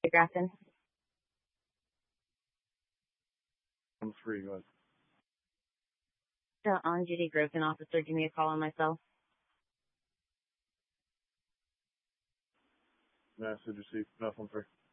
Grafton. I'm free. Go ahead. The on-duty Grafton officer give me a call on my cell. Message received. No, I'm free.